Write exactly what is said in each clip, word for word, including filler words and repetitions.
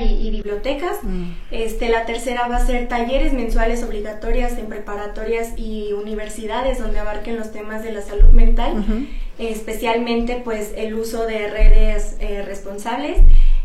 y, y bibliotecas. Mm. Este, la tercera va a ser talleres mensuales obligatorias en preparatorias y universidades donde abarquen los temas de la salud mental, uh-huh. especialmente pues el uso de redes eh, responsables,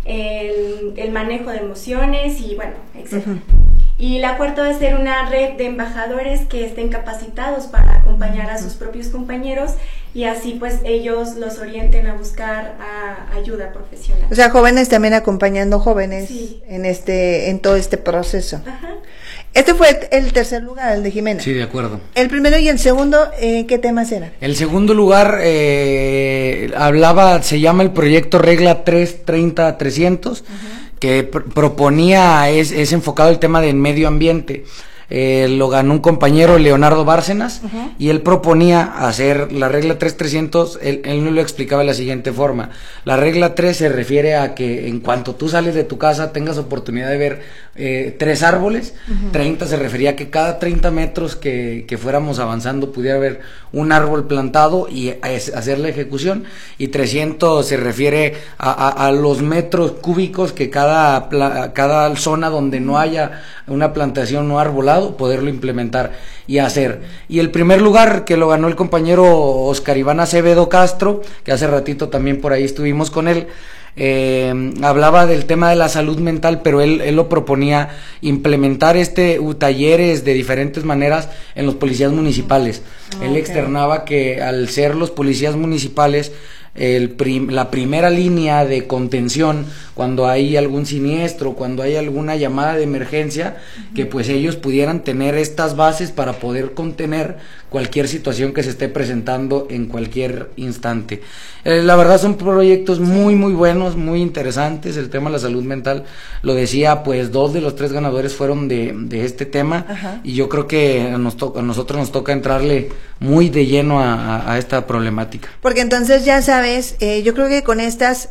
el, el manejo de emociones y bueno, etcétera. Uh-huh. Y la cuarta va a ser una red de embajadores que estén capacitados para acompañar a sus propios compañeros y así pues ellos los orienten a buscar a, ayuda profesional. O sea, jóvenes también acompañando jóvenes sí. en este en todo este proceso. Ajá. Este fue el tercer lugar, el de Jimena. Sí, de acuerdo. El primero y el segundo, eh, ¿qué temas eran? El segundo lugar eh, hablaba, se llama el proyecto Regla tres treinta trescientos, uh-huh. que pr- proponía, es, es enfocado el tema del medio ambiente. Eh, lo ganó un compañero, Leonardo Bárcenas, uh-huh. y él proponía hacer la regla tres trescientos, él, él no lo explicaba de la siguiente forma. La regla tres se refiere a que en cuanto tú sales de tu casa tengas oportunidad de ver eh, tres árboles, uh-huh. treinta se refería a que cada treinta metros que, que fuéramos avanzando pudiera haber un árbol plantado y a, a hacer la ejecución, y trescientos se refiere a, a, a los metros cúbicos que cada, cada zona donde no haya una plantación no arbolado poderlo implementar y hacer. Y el primer lugar que lo ganó el compañero Oscar Iván Acevedo Castro, que hace ratito también por ahí estuvimos con él, eh, hablaba del tema de la salud mental, pero él, él lo proponía implementar este uh, talleres de diferentes maneras en los policías municipales. Okay. Él externaba que al ser los policías municipales El prim, la primera línea de contención cuando hay algún siniestro, cuando hay alguna llamada de emergencia, uh-huh. que pues ellos pudieran tener estas bases para poder contener cualquier situación que se esté presentando en cualquier instante. Eh, la verdad son proyectos muy muy buenos, muy interesantes. El tema de la salud mental, lo decía, pues dos de los tres ganadores fueron de, de este tema, uh-huh. y yo creo que a, nos to- a nosotros nos toca entrarle muy de lleno a, a, a esta problemática. Porque entonces ya sabes, eh, yo creo que con estas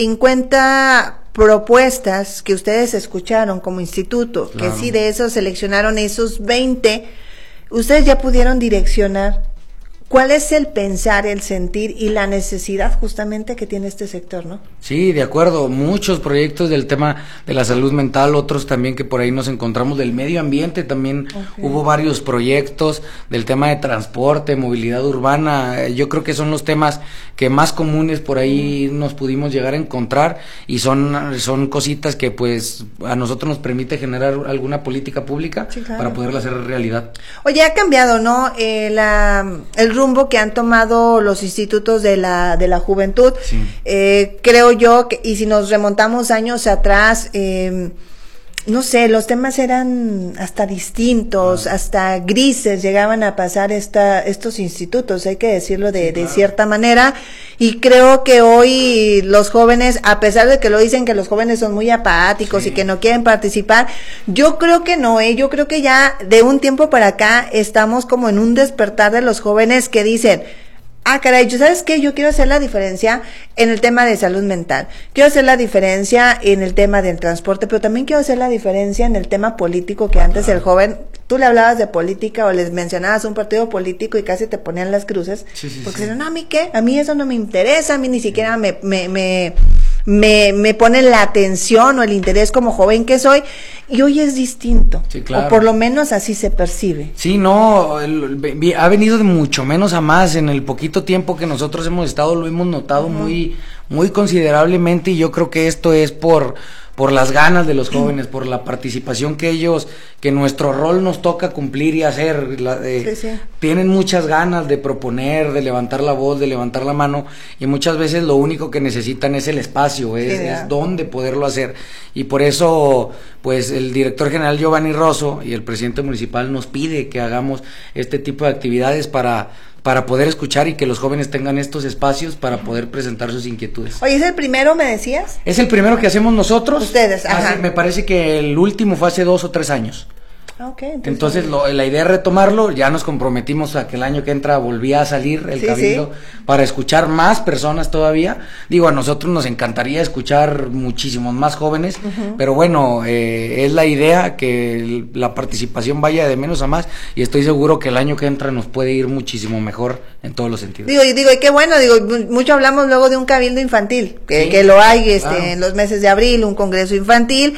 cincuenta propuestas que ustedes escucharon como instituto, claro. que sí de eso seleccionaron esos veinte, ustedes ya pudieron direccionar cuál es el pensar, el sentir y la necesidad justamente que tiene este sector, ¿no? Sí, de acuerdo, muchos proyectos del tema de la salud mental, otros también que por ahí nos encontramos del medio ambiente, también okay. hubo varios proyectos del tema de transporte, movilidad urbana. Yo creo que son los temas que más comunes por ahí mm. nos pudimos llegar a encontrar, y son, son cositas que pues a nosotros nos permite generar alguna política pública, sí, claro. para poderla hacer realidad. Oye, ha cambiado, ¿no? Eh, la, el rumbo que han tomado los institutos de la de la juventud, sí. eh, creo yo que, y si nos remontamos años atrás, eh, no sé, los temas eran hasta distintos, claro. hasta grises llegaban a pasar esta, estos institutos, hay que decirlo de, sí, claro. de cierta manera, y creo que hoy los jóvenes, a pesar de que lo dicen que los jóvenes son muy apáticos, sí. y que no quieren participar, yo creo que no, ¿eh? yo creo que ya de un tiempo para acá estamos como en un despertar de los jóvenes que dicen, ah, caray, ¿yo sabes qué? Yo quiero hacer la diferencia en el tema de salud mental, quiero hacer la diferencia en el tema del transporte, pero también quiero hacer la diferencia en el tema político, que antes el joven, tú le hablabas de política o les mencionabas un partido político y casi te ponían las cruces, sí, sí, porque sí. decían, no, ¿a mí qué? A mí eso no me interesa, a mí ni siquiera me, me, me, me, me pone la atención o el interés como joven que soy, y hoy es distinto, sí, claro. o por lo menos así se percibe. Sí, no, el, ha venido de mucho menos a más. En el poquito tiempo que nosotros hemos estado lo hemos notado uh-huh. muy, muy considerablemente, y yo creo que esto es por por las ganas de los jóvenes, por la participación que ellos, que nuestro rol nos toca cumplir y hacer, la, eh, sí, sí. tienen muchas ganas de proponer, de levantar la voz, de levantar la mano, y muchas veces lo único que necesitan es el espacio, es, sí, es donde poderlo hacer, y por eso pues el director general Giovanni Rosso y el presidente municipal nos pide que hagamos este tipo de actividades para para poder escuchar y que los jóvenes tengan estos espacios para poder presentar sus inquietudes. Oye, ¿es el primero, me decías? Es el primero que hacemos nosotros. Ustedes, ajá. Hace, me parece que el último fue hace dos o tres años. Okay, entonces entonces lo, la idea es retomarlo. Ya nos comprometimos a que el año que entra volvía a salir el sí, cabildo sí. para escuchar más personas todavía. Digo, a nosotros nos encantaría escuchar muchísimos más jóvenes, uh-huh. pero bueno, eh, es la idea que la participación vaya de menos a más, y estoy seguro que el año que entra nos puede ir muchísimo mejor en todos los sentidos. Digo, y digo, y qué bueno, digo, mucho hablamos luego de un cabildo infantil, que, sí, que lo hay este, claro. en los meses de abril, un congreso infantil,